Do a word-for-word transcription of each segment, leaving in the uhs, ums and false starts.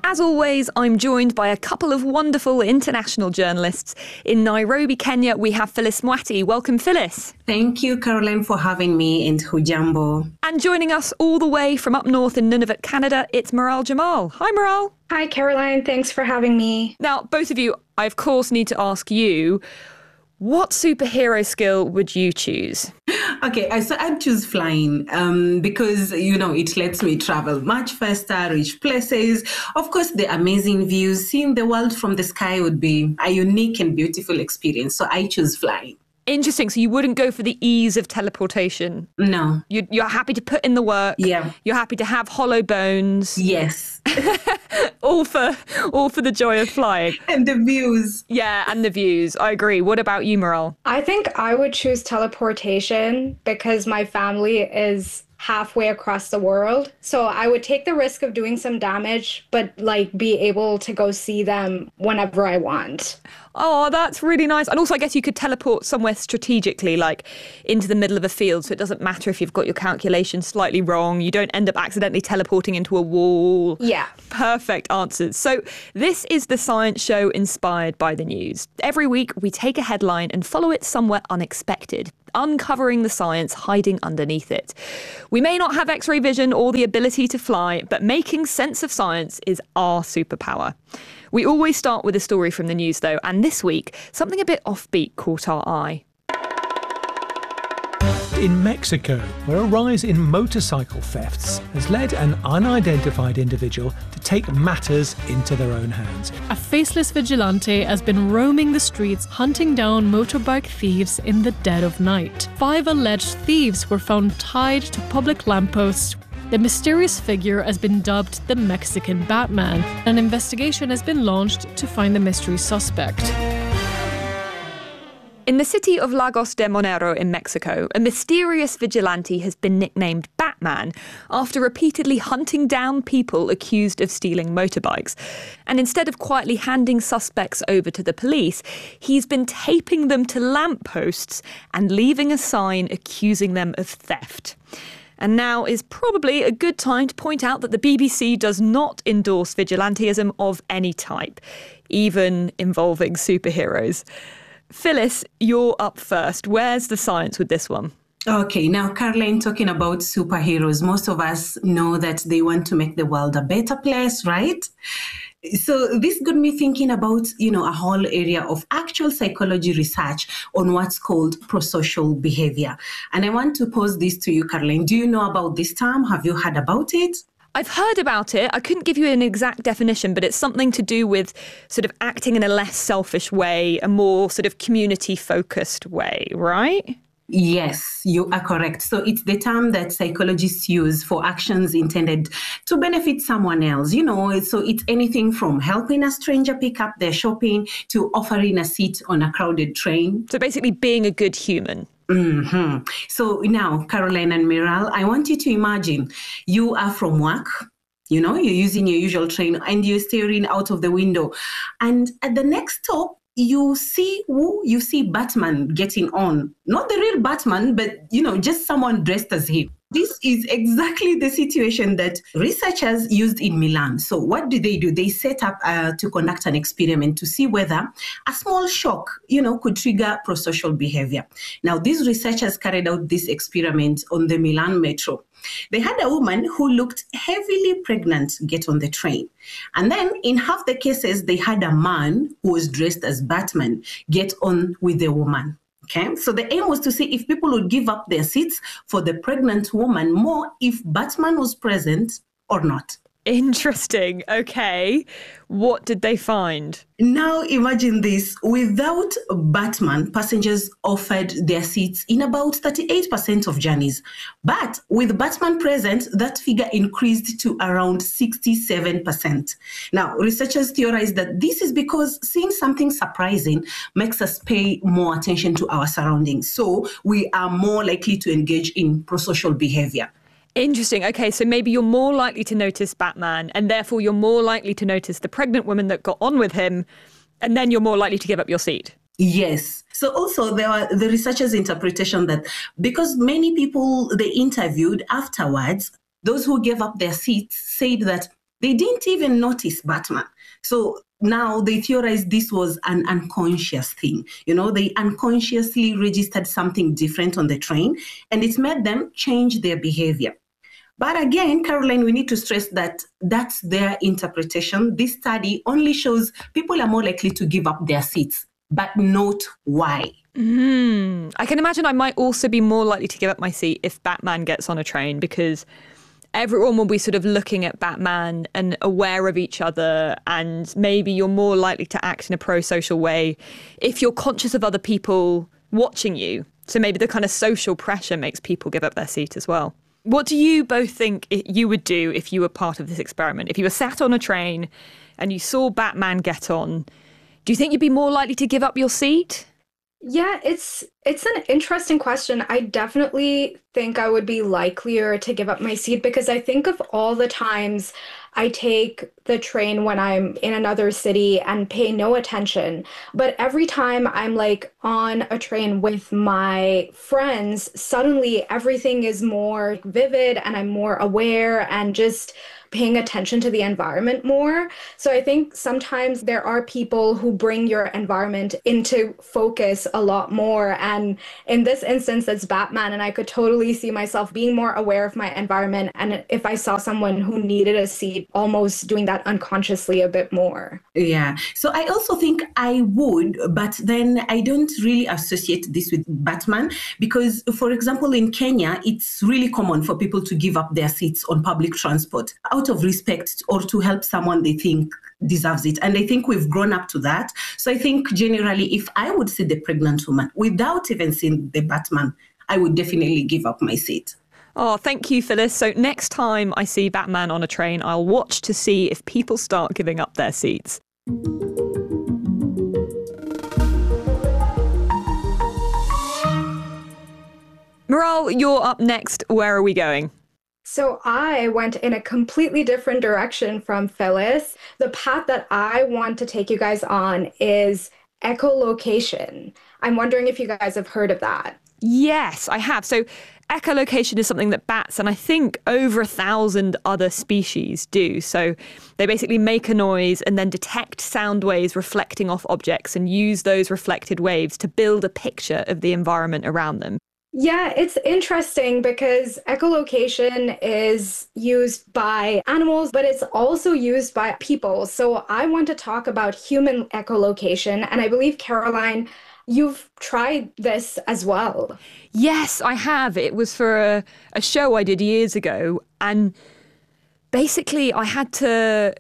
As always, I'm joined by a couple of wonderful international journalists. In Nairobi, Kenya, we have Phyllis Mwati. Welcome, Phyllis. Thank you, Caroline, for having me in Hujambo. And joining us all the way from up north in Nunavut, Canada, it's Maral Jamal. Hi, Maral. Hi, Caroline. Thanks for having me. Now, both of you, I of course need to ask you, what superhero skill would you choose? Okay, I so I'd choose flying um, because, you know, it lets me travel much faster, reach places. Of course, the amazing views, seeing the world from the sky would be a unique and beautiful experience. So I choose flying. Interesting. So you wouldn't go for the ease of teleportation? No. You're, you're happy to put in the work? Yeah. You're happy to have hollow bones? Yes. all for all for the joy of flying. And the views. Yeah, and the views. I agree. What about you, Maral? I think I would choose teleportation because my family is halfway across the world. So I would take the risk of doing some damage, but like be able to go see them whenever I want. Oh, that's really nice. And also, I guess you could teleport somewhere strategically, like into the middle of a field. So it doesn't matter if you've got your calculations slightly wrong. You don't end up accidentally teleporting into a wall. Yeah. Perfect answers. So this is the science show inspired by the news. Every week, we take a headline and follow it somewhere unexpected, uncovering the science hiding underneath it. We may not have X-ray vision or the ability to fly, but making sense of science is our superpower. We always start with a story from the news, though, and this week, something a bit offbeat caught our eye. In Mexico, where a rise in motorcycle thefts has led an unidentified individual to take matters into their own hands. A faceless vigilante has been roaming the streets hunting down motorbike thieves in the dead of night. Five alleged thieves were found tied to public lampposts. The mysterious figure has been dubbed the Mexican Batman. An investigation has been launched to find the mystery suspect. In the city of Lagos de Monero in Mexico, a mysterious vigilante has been nicknamed Batman after repeatedly hunting down people accused of stealing motorbikes. And instead of quietly handing suspects over to the police, he's been taping them to lampposts and leaving a sign accusing them of theft. And now is probably a good time to point out that the B B C does not endorse vigilantism of any type, even involving superheroes. Phyllis, you're up first. Where's the science with this one? Okay, now, Caroline, talking about superheroes, most of us know that they want to make the world a better place, right? So this got me thinking about, you know, a whole area of actual psychology research on what's called prosocial behavior. And I want to pose this to you, Caroline. Do you know about this term? Have you heard about it? I've heard about it. I couldn't give you an exact definition, but it's something to do with sort of acting in a less selfish way, a more sort of community-focused way, right? Yes, you are correct. So it's the term that psychologists use for actions intended to benefit someone else. You know, so it's anything from helping a stranger pick up their shopping to offering a seat on a crowded train. So basically being a good human. Mm-hmm. So now, Caroline and Miral, I want you to imagine you are from work. You know, you're using your usual train and you're staring out of the window. And at the next stop, you see who you see Batman getting on. Not the real Batman, but, you know, just someone dressed as him. This is exactly the situation that researchers used in Milan. So what do they do? They set up uh, to conduct an experiment to see whether a small shock, you know, could trigger prosocial behavior. Now, these researchers carried out this experiment on the Milan metro. They had a woman who looked heavily pregnant get on the train. And then in half the cases, they had a man who was dressed as Batman get on with the woman. Okay, so the aim was to see if people would give up their seats for the pregnant woman more if Batman was present or not. Interesting. Okay. What did they find? Now imagine this. Without Batman, passengers offered their seats in about thirty-eight percent of journeys. But with Batman present, that figure increased to around sixty-seven percent. Now, researchers theorize that this is because seeing something surprising makes us pay more attention to our surroundings. So we are more likely to engage in prosocial behavior. Interesting. Okay, so maybe you're more likely to notice Batman, and therefore you're more likely to notice the pregnant woman that got on with him, and then you're more likely to give up your seat. Yes. So also there are the researchers' interpretation that because many people they interviewed afterwards, those who gave up their seats said that they didn't even notice Batman. So now they theorized this was an unconscious thing. You know, they unconsciously registered something different on the train, and it made them change their behavior. But again, Caroline, we need to stress that that's their interpretation. This study only shows people are more likely to give up their seats, but not why. Mm. I can imagine I might also be more likely to give up my seat if Batman gets on a train, because everyone will be sort of looking at Batman and aware of each other, and maybe you're more likely to act in a pro-social way if you're conscious of other people watching you. So maybe the kind of social pressure makes people give up their seat as well. What do you both think you would do if you were part of this experiment? If you were sat on a train and you saw Batman get on, do you think you'd be more likely to give up your seat? Yeah, it's it's an interesting question. I definitely think I would be likelier to give up my seat because I think of all the times I take the train when I'm in another city and pay no attention. But every time I'm like on a train with my friends, suddenly everything is more vivid and I'm more aware and just paying attention to the environment more. So I think sometimes there are people who bring your environment into focus a lot more. And in this instance, that's Batman. And I could totally see myself being more aware of my environment. And if I saw someone who needed a seat, almost doing that unconsciously a bit more. Yeah. So I also think I would, but then I don't really associate this with Batman because, for example, in Kenya, it's really common for people to give up their seats on public transport out of respect or to help someone they think deserves it. And I think we've grown up to that. So I think generally, if I would see the pregnant woman without even seeing the Batman, I would definitely give up my seat. Oh, thank you, Phyllis. So next time I see Batman on a train, I'll watch to see if people start giving up their seats. Miral, you're up next. Where are we going? So I went in a completely different direction from Phyllis. The path that I want to take you guys on is echolocation. I'm wondering if you guys have heard of that. Yes, I have. So echolocation is something that bats and I think over a thousand other species do. So they basically make a noise and then detect sound waves reflecting off objects and use those reflected waves to build a picture of the environment around them. Yeah, it's interesting because echolocation is used by animals, but it's also used by people. So I want to talk about human echolocation. And I believe, Caroline, you've tried this as well. Yes, I have. It was for a, a show I did years ago. And basically, I had to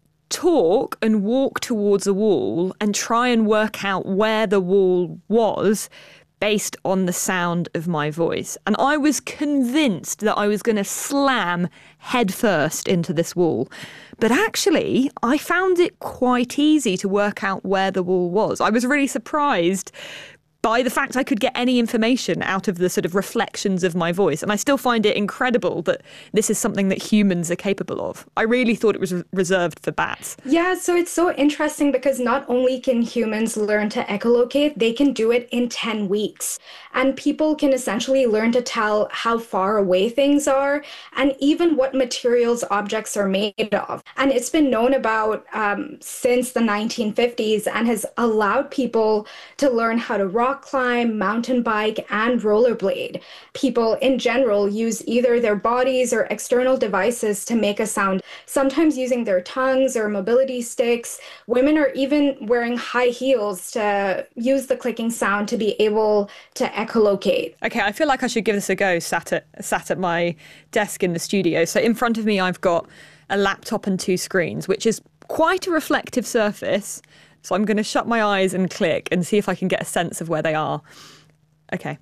talk and walk towards a wall and try and work out where the wall was based on the sound of my voice. And I was convinced that I was going to slam headfirst into this wall. But actually, I found it quite easy to work out where the wall was. I was really surprised by the fact I could get any information out of the sort of reflections of my voice. And I still find it incredible that this is something that humans are capable of. I really thought it was reserved for bats. Yeah, so it's so interesting because not only can humans learn to echolocate, they can do it in ten weeks. And people can essentially learn to tell how far away things are and even what materials objects are made of. And it's been known about um, since the nineteen fifties and has allowed people to learn how to rock climb, mountain bike, and rollerblade. People in general use either their bodies or external devices to make a sound, sometimes using their tongues or mobility sticks. Women are even wearing high heels to use the clicking sound to be able to echolocate. Okay, I feel like I should give this a go sat at, sat at my desk in the studio. So in front of me, I've got a laptop and two screens, which is quite a reflective surface. So I'm going to shut my eyes and click and see if I can get a sense of where they are. Okay.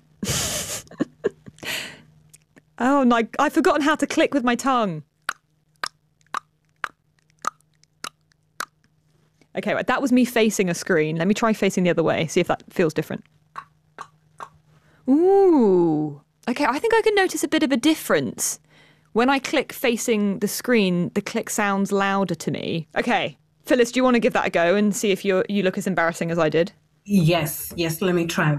Oh, no, I've forgotten how to click with my tongue. Okay, right, that was me facing a screen. Let me try facing the other way, see if that feels different. Ooh. Okay, I think I can notice a bit of a difference. When I click facing the screen, the click sounds louder to me. Okay. Phyllis, do you want to give that a go and see if you you look as embarrassing as I did? Yes, yes, let me try.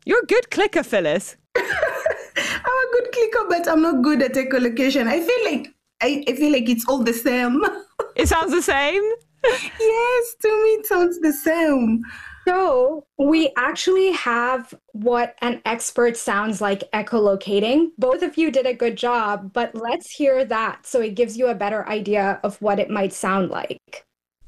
You're a good clicker, Phyllis. I'm a good clicker, but I'm not good at echolocation. I feel like I, I feel like it's all the same. It sounds the same? Yes, to me it sounds the same. So we actually have what an expert sounds like echolocating. Both of you did a good job, but let's hear that so it gives you a better idea of what it might sound like.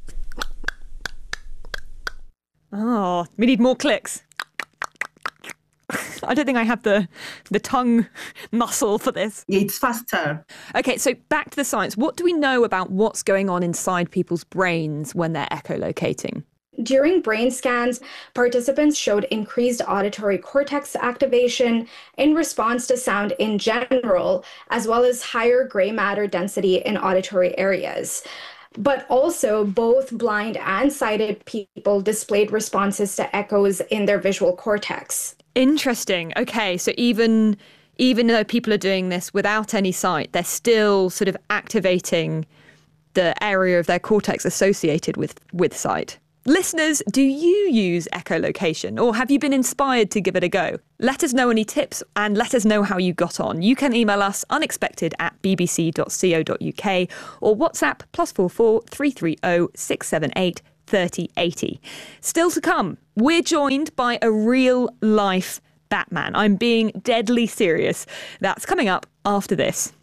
Oh, we need more clicks. I don't think I have the the tongue muscle for this. Yeah, it's faster. Okay, so back to the science. What do we know about what's going on inside people's brains when they're echolocating? During brain scans, participants showed increased auditory cortex activation in response to sound in general, as well as higher gray matter density in auditory areas. But also, both blind and sighted people displayed responses to echoes in their visual cortex. Interesting. Okay, so even even though people are doing this without any sight, they're still sort of activating the area of their cortex associated with, with sight. Listeners, do you use echolocation, or have you been inspired to give it a go? Let us know any tips and let us know how you got on. You can email us unexpected at bbc dot co dot uk or WhatsApp plus four four three three zero six seven eight thirty eighty. Still to come, we're joined by a real-life Batman. I'm being deadly serious. That's coming up after this.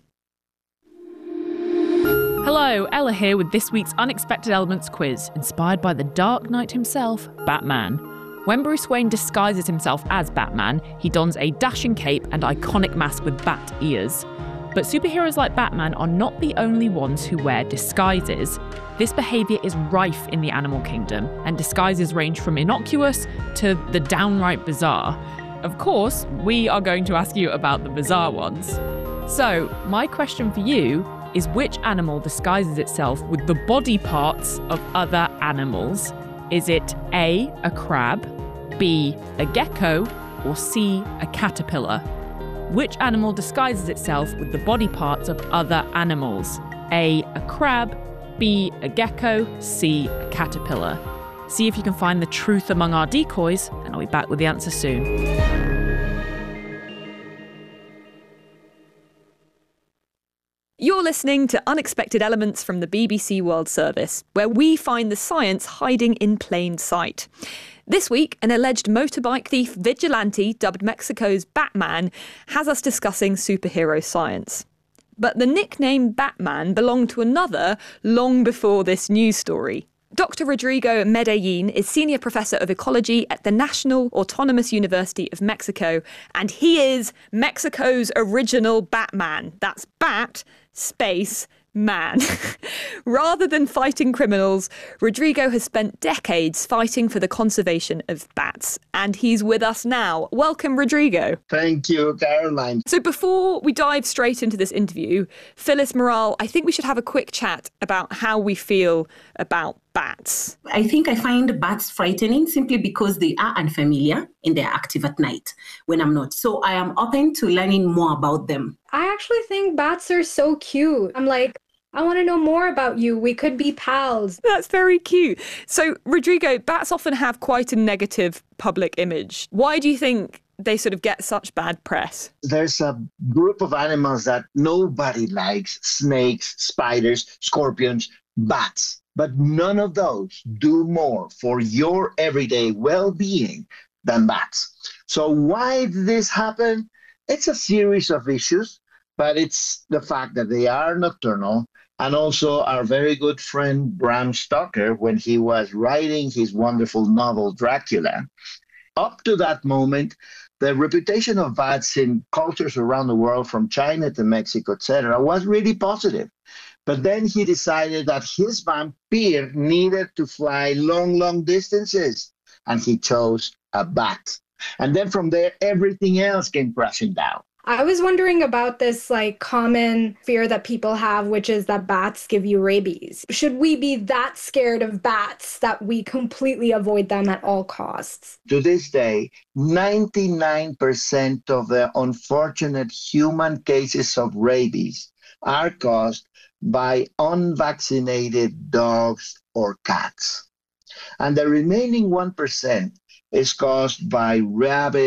Hello, Ella here with this week's Unexpected Elements quiz, inspired by the Dark Knight himself, Batman. When Bruce Wayne disguises himself as Batman, he dons a dashing cape and iconic mask with bat ears. But superheroes like Batman are not the only ones who wear disguises. This behaviour is rife in the animal kingdom, and disguises range from innocuous to the downright bizarre. Of course, we are going to ask you about the bizarre ones. So, my question for you is, which animal disguises itself with the body parts of other animals? Is it A, a crab, B, a gecko, or C, a caterpillar? Which animal disguises itself with the body parts of other animals? A, a crab, B, a gecko, C, a caterpillar. See if you can find the truth among our decoys, and I'll be back with the answer soon. You're listening to Unexpected Elements from the B B C World Service, where we find the science hiding in plain sight. This week, an alleged motorbike thief vigilante, dubbed Mexico's Batman, has us discussing superhero science. But the nickname Batman belonged to another long before this news story. Doctor Rodrigo Medellin is Senior Professor of Ecology at the National Autonomous University of Mexico, and he is Mexico's original Batman. That's Bat, space, man. Rather than fighting criminals, Rodrigo has spent decades fighting for the conservation of bats, and he's with us now. Welcome, Rodrigo. Thank you, Caroline. So before we dive straight into this interview, Phyllis Morale, I think we should have a quick chat about how we feel about bats. I think I find bats frightening simply because they are unfamiliar and they're active at night when I'm not. So I am open to learning more about them. I actually think bats are so cute. I'm like, I want to know more about you. We could be pals. That's very cute. So, Rodrigo, bats often have quite a negative public image. Why do you think they sort of get such bad press? There's a group of animals that nobody likes: snakes, spiders, scorpions, bats. But none of those do more for your everyday well-being than bats. So why did this happen? It's a series of issues, but it's the fact that they are nocturnal. And also our very good friend Bram Stoker, when he was writing his wonderful novel Dracula, up to that moment, the reputation of bats in cultures around the world, from China to Mexico, et cetera, was really positive. But then he decided that his vampire needed to fly long, long distances, and he chose a bat. And then from there, everything else came crashing down. I was wondering about this like common fear that people have, which is that bats give you rabies. Should we be that scared of bats that we completely avoid them at all costs? To this day, ninety-nine percent of the unfortunate human cases of rabies are caused by unvaccinated dogs or cats. And the remaining one percent is caused by rabid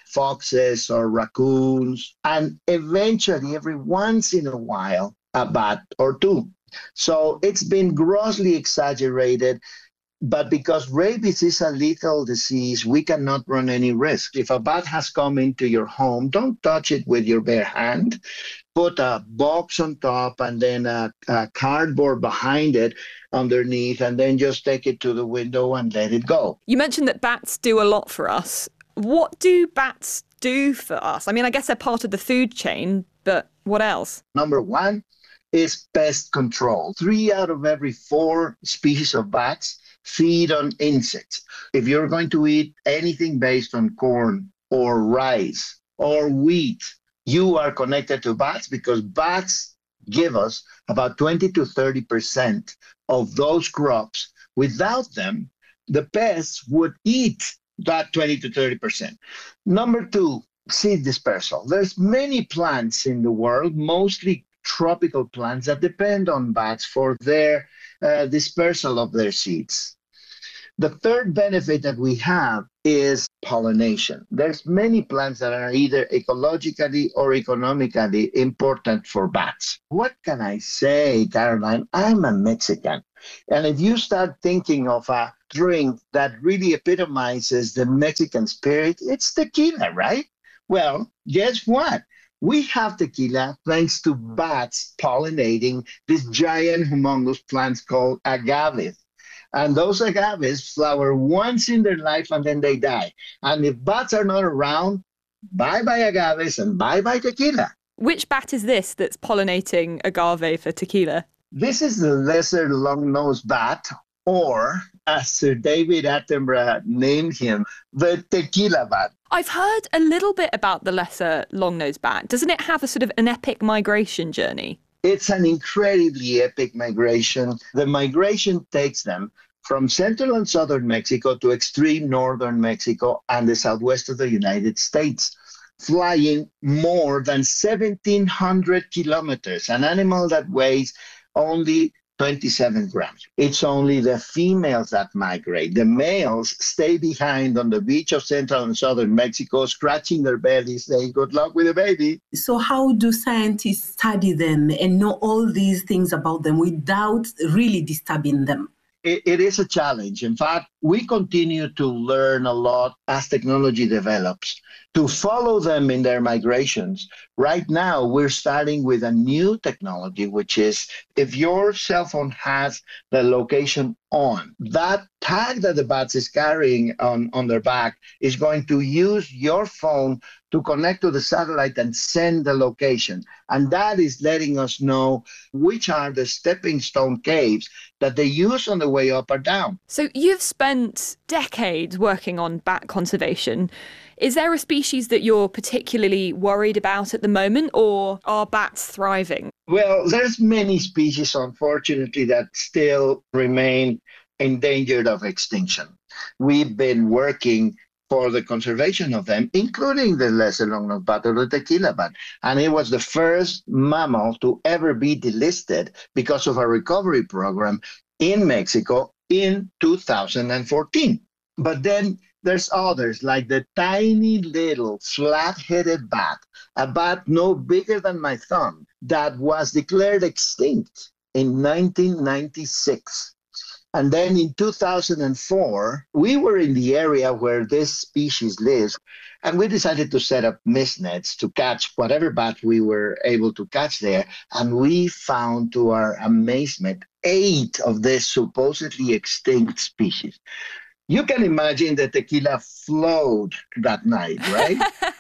foxes or raccoons, and eventually, every once in a while, a bat or two. So it's been grossly exaggerated. But because rabies is a lethal disease, we cannot run any risk. If a bat has come into your home, don't touch it with your bare hand. Put a box on top and then a, a cardboard behind it underneath, and then just take it to the window and let it go. You mentioned that bats do a lot for us. What do bats do for us? I mean, I guess they're part of the food chain, but what else? Number one is pest control. Three out of every four species of bats feed on insects. If you're going to eat anything based on corn or rice or wheat, you are connected to bats because bats give us about twenty to thirty percent of those crops. Without them, the pests would eat that twenty to thirty percent. Number two, seed dispersal. There's many plants in the world, mostly tropical plants, that depend on bats for their uh, dispersal of their seeds. The third benefit that we have is pollination. There's many plants that are either ecologically or economically important for bats. What can I say, Caroline? I'm a Mexican. And if you start thinking of a drink that really epitomizes the Mexican spirit, it's tequila, right? Well, guess what? We have tequila thanks to bats pollinating these giant, humongous plants called agaves. And those agaves flower once in their life and then they die. And if bats are not around, bye-bye agaves and bye-bye tequila. Which bat is this that's pollinating agave for tequila? This is the lesser long-nosed bat, or as Sir David Attenborough named him, the tequila bat. I've heard a little bit about the lesser long-nosed bat. Doesn't it have a sort of an epic migration journey? It's an incredibly epic migration. The migration takes them from central and southern Mexico to extreme northern Mexico and the southwest of the United States, flying more than seventeen hundred kilometers, an animal that weighs only twenty-seven grams. It's only the females that migrate. The males stay behind on the beach of central and southern Mexico, scratching their bellies, saying, good luck with the baby. So how do scientists study them and know all these things about them without really disturbing them? It, it is a challenge. In fact, we continue to learn a lot as technology develops to follow them in their migrations. Right now, we're starting with a new technology, which is if your cell phone has the location on, that tag that the bat is carrying on, on their back is going to use your phone to connect to the satellite and send the location. And that is letting us know which are the stepping stone caves that they use on the way up or down. So you've spent decades working on bat conservation. Is there a species that you're particularly worried about at the moment, or are bats thriving? Well, there's many species, unfortunately, that still remain endangered of extinction. We've been working for the conservation of them, including the lesser long-nosed bat or the tequila bat. And it was the first mammal to ever be delisted because of a recovery program in Mexico in two thousand fourteen. But then there's others, like the tiny little flat-headed bat, a bat no bigger than my thumb, that was declared extinct in nineteen ninety-six. And then in two thousand four, we were in the area where this species lives, and we decided to set up mist nets to catch whatever bat we were able to catch there. And we found, to our amazement, eight of this supposedly extinct species. You can imagine the tequila flowed that night, right?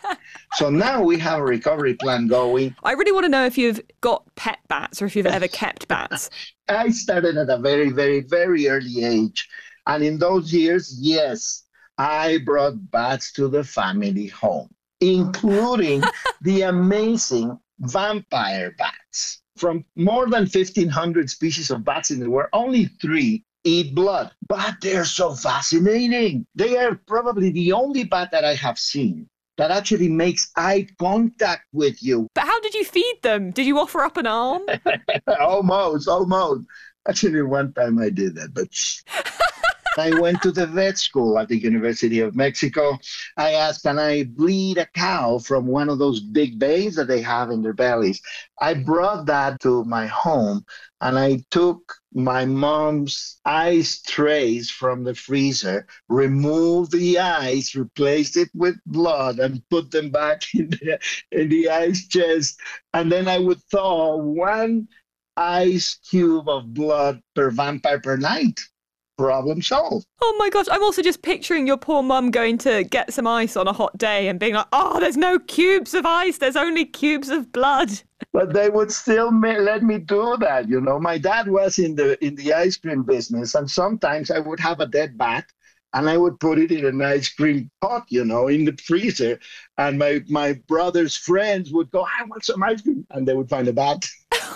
So now we have a recovery plan going. I really want to know if you've got pet bats or if you've ever kept bats. I started at a very, very, very early age. And in those years, yes, I brought bats to the family home, including the amazing vampire bats. From more than fifteen hundred species of bats in the world, only three eat blood, but they're so fascinating. They are probably the only bat that I have seen that actually makes eye contact with you. But how did you feed them? Did you offer up an arm? almost, almost. Actually, one time I did that, but I went to the vet school at the University of Mexico. I asked, can I breed a cow from one of those big veins that they have in their bellies? I brought that to my home, and I took my mom's ice trays from the freezer, removed the ice, replaced it with blood, and put them back in the, in the ice chest. And then I would thaw one ice cube of blood per vampire per night. Problem solved. Oh my gosh, I'm also just picturing your poor mum going to get some ice on a hot day and being like, oh, there's no cubes of ice, there's only cubes of blood. But they would still ma- let me do that, you know. My dad was in the in the ice cream business, and sometimes I would have a dead bat, and I would put it in an ice cream pot, you know, in the freezer, and my, my brother's friends would go, I want some ice cream, and they would find a bat.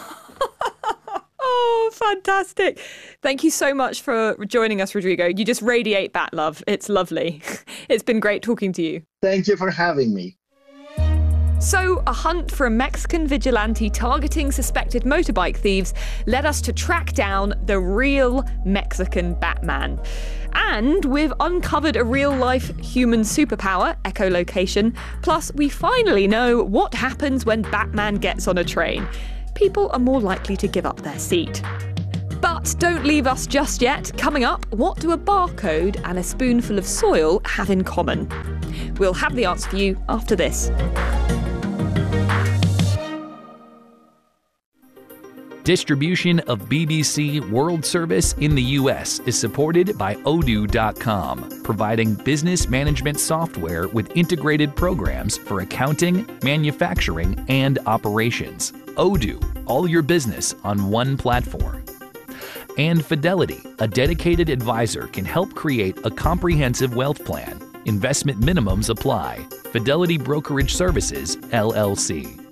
Oh, fantastic. Thank you so much for joining us, Rodrigo. You just radiate bat love. It's lovely. It's been great talking to you. Thank you for having me. So, a hunt for a Mexican vigilante targeting suspected motorbike thieves led us to track down the real Mexican Batman. And we've uncovered a real-life human superpower, echolocation. Plus, we finally know what happens when Batman gets on a train. People are more likely to give up their seat. But don't leave us just yet. Coming up, what do a barcode and a spoonful of soil have in common? We'll have the answer for you after this. Distribution of B B C World Service in the U S is supported by Odoo dot com, providing business management software with integrated programs for accounting, manufacturing, and operations. Odoo, all your business on one platform. And Fidelity, a dedicated advisor, can help create a comprehensive wealth plan. Investment minimums apply. Fidelity Brokerage Services, L L C.